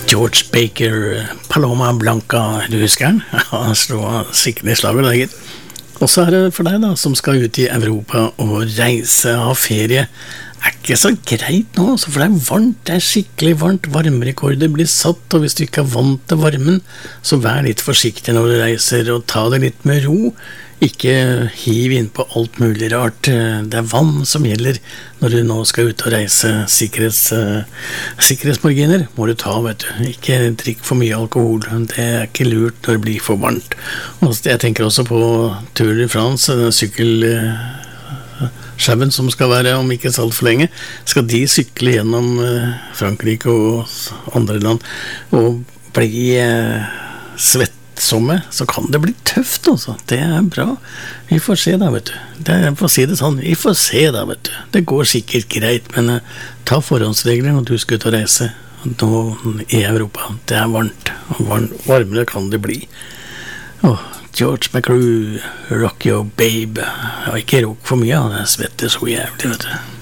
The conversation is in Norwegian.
George Baker, Paloma Blanca, du husker den? Han slår sikkert I slaget der, gitt. Og så det for deg da, som skal ut I Europa og reise av ferie. Ikke så greit nå, for det varmt, det skikkelig varmt, varmerekorder blir satt, og hvis du ikke vant til varmen, så vær litt forsiktig når du reiser, og ta det litt med ro. Ikke hiv inn på alt mulig rart. Det vann som gjelder når du nå skal ut og reise. Sikkerhetsmarginer må du ta, vet du. Ikke drikk for mye alkohol. Det ikke lurt når det blir for varmt. Og jeg tenker også på Tour de France, sykkelsjauen som skal være om ikke så alt for lenge. Skal de sykle gjennom Frankrike og andre land og bli svett så kan det bli tøft også. Det bra. Vi får se da, vet du. For å si det sånn, vi får se da, vet du. Det går sikkert greit, men ta forhåndsregler når du skal ut og reise nå I Europa. Det varmt, og varmere kan det bli. George McCrew, Rock Your Babe. Jeg har ikke rock for mye, han svetter så jævlig, vet du.